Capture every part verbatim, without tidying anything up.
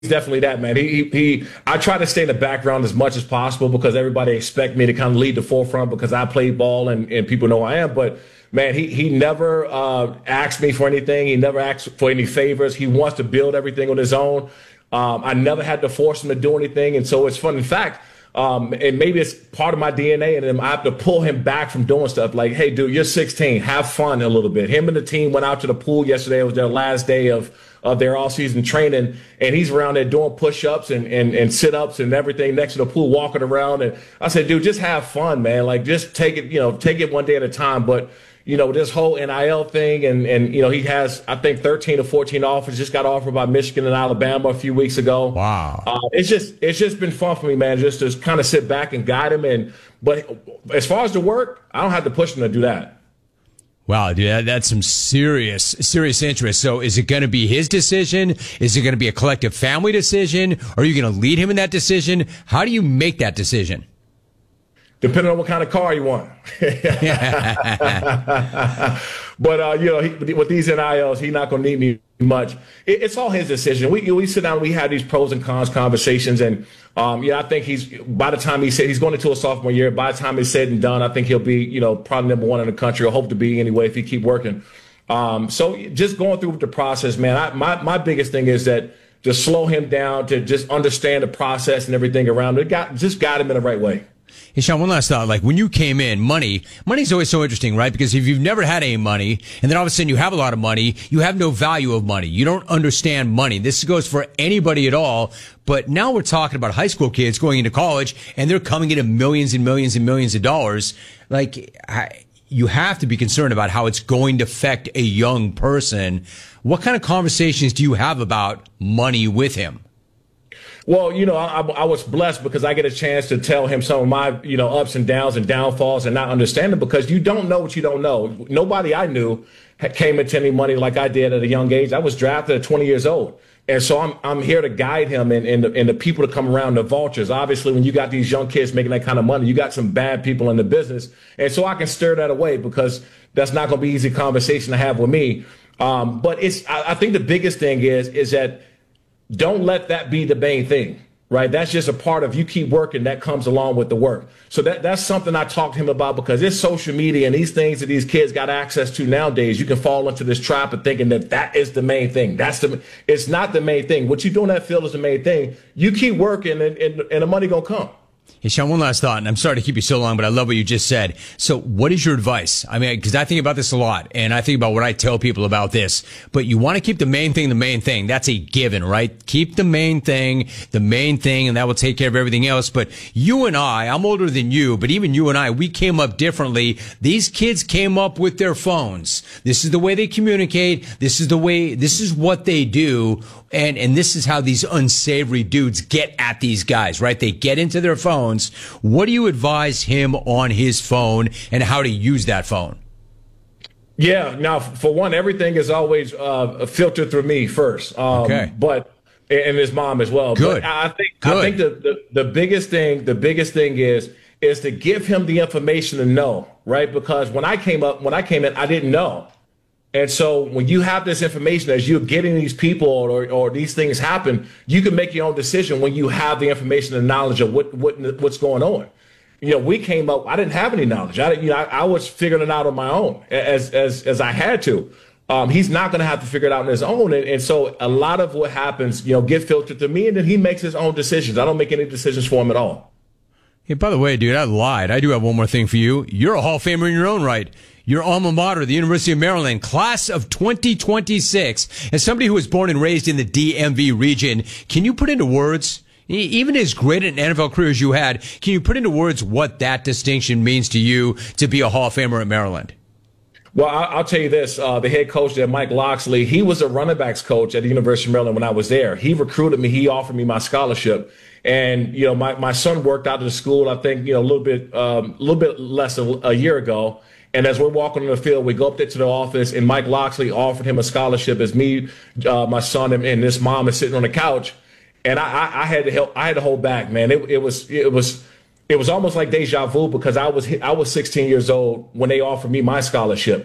definitely that, man. He, he he I try to stay in the background as much as possible because everybody expect me to kind of lead the forefront because I play ball and, and people know I am. But man, he he never uh, asked me for anything. He never asked for any favors. He wants to build everything on his own. Um, I never had to force him to do anything, and so it's fun. In fact, um, and maybe it's part of my D N A, and I have to pull him back from doing stuff like, "Hey, dude, you're sixteen. Have fun a little bit." Him and the team went out to the pool yesterday. It was their last day of of their all-season training, and he's around there doing push-ups and, and, and sit-ups and everything next to the pool, walking around. And I said, dude, just have fun, man. Like, just take it, you know, take it one day at a time. But, you know, this whole N I L thing, and, and you know, he has, I think, thirteen or fourteen offers, just got offered by Michigan and Alabama a few weeks ago. Wow. Uh, it's just it's just been fun for me, man, just to kind of sit back and guide him. And But as far as the work, I don't have to push him to do that. Wow, dude, that's some serious, serious interest. So is it going to be his decision? Is it going to be a collective family decision? Are you going to lead him in that decision? How do you make that decision? Depending on what kind of car you want. But, uh, you know, he, with these N I Ls, he's not going to need me much. It, it's all his decision. We we sit down, we have these pros and cons conversations. And, um, yeah, I think he's, by the time he said he's going into a sophomore year, by the time it's said and done, I think he'll be, you know, probably number one in the country, or hope to be anyway if he keep working. Um, so just going through the process, man, I, my, my biggest thing is that to slow him down, to just understand the process and everything around it, got, just guide him in the right way. Hey, Sean, one last thought. Like, when you came in, money, money's always so interesting, right? Because if you've never had any money, and then all of a sudden you have a lot of money, you have no value of money. You don't understand money. This goes for anybody at all. But now we're talking about high school kids going into college, and they're coming into millions and millions and millions of dollars. Like, I, you have to be concerned about how it's going to affect a young person. What kind of conversations do you have about money with him? Well, you know, I, I was blessed because I get a chance to tell him some of my, you know, ups and downs and downfalls and not understand them, because you don't know what you don't know. Nobody I knew came into any money like I did at a young age. I was drafted at twenty years old. And so I'm I'm here to guide him and, and, the, and the people to come around, the vultures. Obviously, when you got these young kids making that kind of money, you got some bad people in the business. And so I can stir that away, because that's not going to be easy conversation to have with me. Um, but it's I, I think the biggest thing is is that don't let that be the main thing, right? That's just a part of, you keep working, that comes along with the work. So that that's something I talked to him about, because it's social media and these things that these kids got access to nowadays. You can fall into this trap of thinking that that is the main thing. That's the, it's not the main thing. What you do in that field is the main thing. You keep working, and, and, and the money gonna come. Hey, Sean, one last thought, and I'm sorry to keep you so long, but I love what you just said. So what is your advice? I mean, because I think about this a lot, and I think about what I tell people about this, but you want to keep the main thing the main thing. That's a given, right? Keep the main thing the main thing, and that will take care of everything else. But you and I, I'm older than you, but even you and I, we came up differently. These kids came up with their phones. This is the way they communicate. This is the way, this is what they do. And, and this is how these unsavory dudes get at these guys, right? They get into their phones. What do you advise him on his phone and how to use that phone? Yeah. Now, for one, everything is always uh, filtered through me first. Um, okay. But, and his mom as well. Good. But I think, Good. I think the, the, the biggest thing, the biggest thing is, is to give him the information to know, right? Because when I came up, when I came in, I didn't know. And so when you have this information, as you're getting these people or, or these things happen, you can make your own decision when you have the information and knowledge of what, what what's going on. You know, we came up, I didn't have any knowledge. I you know, I, I was figuring it out on my own as as as I had to. Um, he's not going to have to figure it out on his own. And, and so a lot of what happens, you know, get filtered to me, and then he makes his own decisions. I don't make any decisions for him at all. Hey, by the way, dude, I lied. I do have one more thing for you. You're a Hall of Famer in your own right. Your alma mater, the University of Maryland, class of twenty twenty-six. As somebody who was born and raised in the D M V region, can you put into words, even as great an N F L career as you had, can you put into words what that distinction means to you to be a Hall of Famer at Maryland? Well, I'll tell you this. Uh, the head coach there, Mike Loxley, he was a running backs coach at the University of Maryland when I was there. He recruited me. He offered me my scholarship. And, you know, my, my son worked out of the school, I think, you know, a little bit, um, a little bit less than a year ago. And as we're walking on the field, we go up there to the office, and Mike Loxley offered him a scholarship as me, uh, my son, and, and this mom is sitting on the couch. And I, I, I had to help. I had to hold back, man. It, it was, it was, it was almost like deja vu, because I was, I was sixteen years old when they offered me my scholarship.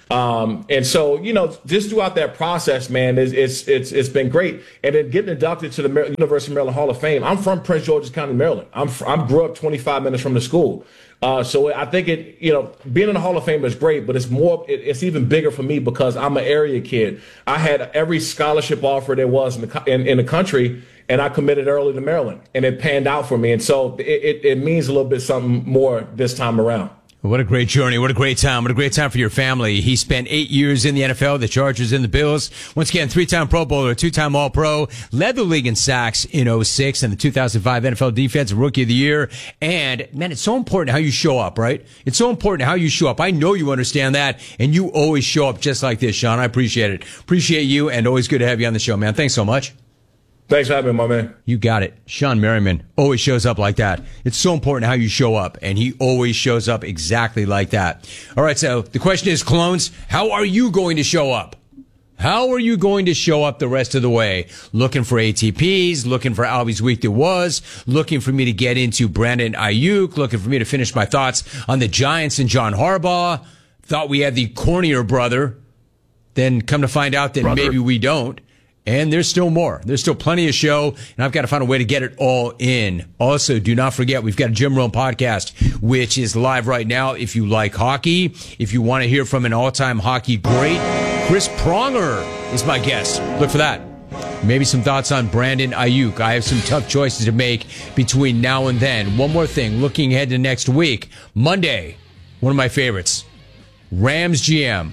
Um, and so, you know, just throughout that process, man, it's, it's, it's, it's been great. And then getting inducted to the Mar- University of Maryland Hall of Fame. I'm from Prince George's County, Maryland. I'm, I grew up twenty-five minutes from the school. Uh, so I think it, you know, being in the Hall of Fame is great, but it's more, it, it's even bigger for me because I'm an area kid. I had every scholarship offer there was in the, in, in the country, and I committed early to Maryland, and it panned out for me. And so it, it, it means a little bit something more this time around. What a great journey. What a great time. What a great time for your family. He spent eight years in the N F L, the Chargers and the Bills. Once again, three-time Pro Bowler, two-time All-Pro, led the league in sacks in oh six and the two thousand five N F L Defensive Rookie of the Year. And, man, it's so important how you show up, right? It's so important how you show up. I know you understand that, and you always show up just like this, Sean. I appreciate it. Appreciate you, and always good to have you on the show, man. Thanks so much. Thanks for having me, my man. You got it. Sean Merriman always shows up like that. It's so important how you show up, and he always shows up exactly like that. All right, so the question is, clones, how are you going to show up? How are you going to show up the rest of the way? Looking for A T Ps, looking for Albie's Week That Was, looking for me to get into Brandon Ayuk, looking for me to finish my thoughts on the Giants and John Harbaugh. Thought we had the cornier brother. Then come to find out that brother. Maybe we don't. And there's still more. There's still plenty of show, and I've got to find a way to get it all in. Also, do not forget, we've got a Jim Rome podcast, which is live right now. If you like hockey, if you want to hear from an all-time hockey great, Chris Pronger is my guest. Look for that. Maybe some thoughts on Brandon Ayuk. I have some tough choices to make between now and then. One more thing, looking ahead to next week. Monday, one of my favorites, Rams G M.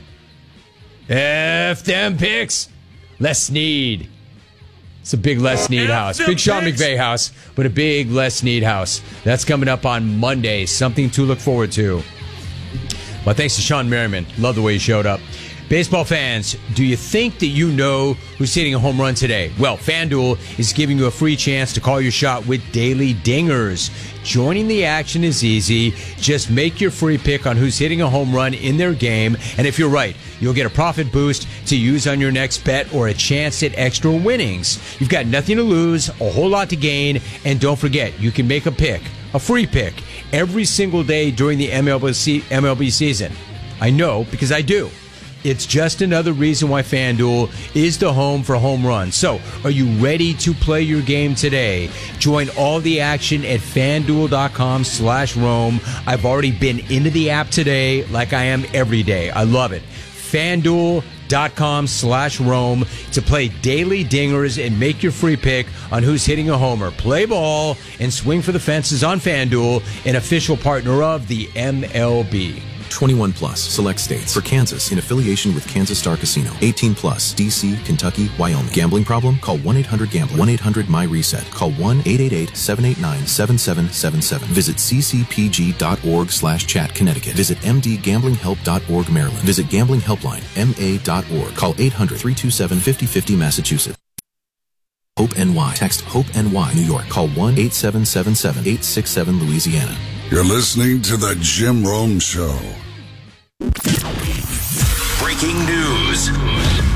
F them picks. Les Snead. It's a big Les Snead house. Big Sean McVay house, but a big Les Snead house. That's coming up on Monday. Something to look forward to. Well, thanks to Sean Merriman. Love the way he showed up. Baseball fans, do you think that you know who's hitting a home run today? Well, FanDuel is giving you a free chance to call your shot with Daily Dingers. Joining the action is easy. Just make your free pick on who's hitting a home run in their game. And if you're right, you'll get a profit boost to use on your next bet or a chance at extra winnings. You've got nothing to lose, a whole lot to gain. And don't forget, you can make a pick, a free pick, every single day during the M L B, M L B season. I know, because I do. It's just another reason why FanDuel is the home for home runs. So, are you ready to play your game today? Join all the action at FanDuel.com slash Rome. I've already been into the app today like I am every day. I love it. FanDuel.com slash Rome to play Daily Dingers and make your free pick on who's hitting a homer. Play ball and swing for the fences on FanDuel, an official partner of the M L B. twenty-one plus, select states. For Kansas, in affiliation with Kansas Star Casino. eighteen plus, D C, Kentucky, Wyoming. Gambling problem? Call one eight hundred gambler. one eight hundred my reset. Call one eight eight eight, seven eight nine, seven seven seven seven. Visit ccpg.org slash chat Connecticut. Visit mdgamblinghelp.org Maryland. Visit Gambling Helpline, M A dot org. Call eight hundred, three two seven, five oh five oh Massachusetts. Hope N Y. Text Hope N Y, New York. Call one eight seven seven seven, eight six seven Louisiana. You're listening to The Jim Rome Show. Breaking news.